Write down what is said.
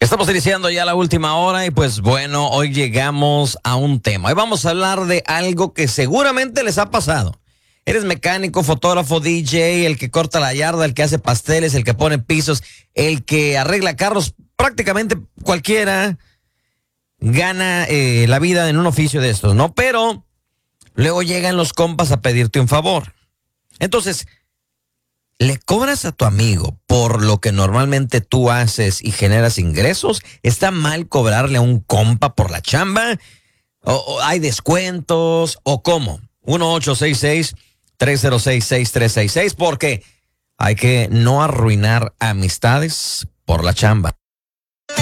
Estamos iniciando ya la última hora y pues bueno, hoy llegamos a un tema. Hoy vamos a hablar de algo que seguramente les ha pasado. Eres mecánico, fotógrafo, DJ, el que corta la yarda, el que hace pasteles, el que pone pisos, el que arregla carros, prácticamente cualquiera gana la vida en un oficio de estos, ¿no? Pero luego llegan los compas a pedirte un favor. Entonces, ¿le cobras a tu amigo por lo que normalmente tú haces y generas ingresos? ¿Está mal cobrarle a un compa por la chamba? ¿O hay descuentos? ¿O cómo? 1-866-306-6366, porque hay que no arruinar amistades por la chamba.